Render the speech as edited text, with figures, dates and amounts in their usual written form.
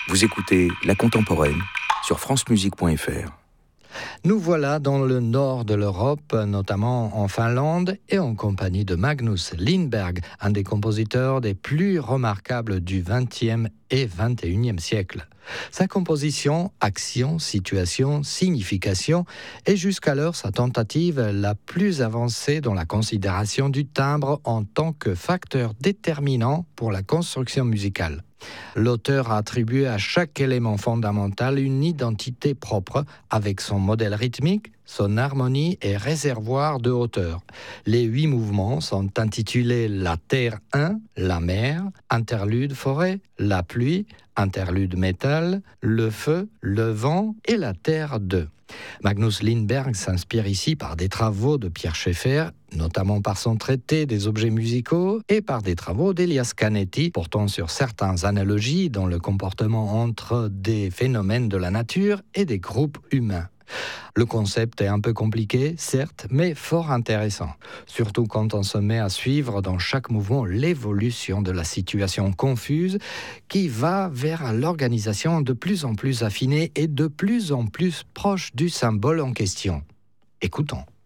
Vous écoutez La Contemporaine sur francemusique.fr. Nous voilà dans le nord de l'Europe, notamment en Finlande, et en compagnie de Magnus Lindberg, un des compositeurs des plus remarquables du XXe et XXIe siècle. Sa composition, action, situation, signification, est jusqu'alors sa tentative la plus avancée dans la considération du timbre en tant que facteur déterminant pour la construction musicale. L'auteur a attribué à chaque élément fondamental une identité propre, avec son modèle rythmique, son harmonie et réservoir de hauteur. Les 8 mouvements sont intitulés La Terre 1, La mer, Interlude forêt, La pluie, Interlude métal, Le feu, Le vent et La Terre 2. Magnus Lindberg s'inspire ici par des travaux de Pierre Schaeffer, notamment par son traité des objets musicaux et par des travaux d'Elias Canetti portant sur certaines analogies dans le comportement entre des phénomènes de la nature et des groupes humains. Le concept est un peu compliqué, certes, mais fort intéressant, surtout quand on se met à suivre dans chaque mouvement l'évolution de la situation confuse qui va vers l'organisation de plus en plus affinée et de plus en plus proche du symbole en question. Écoutons.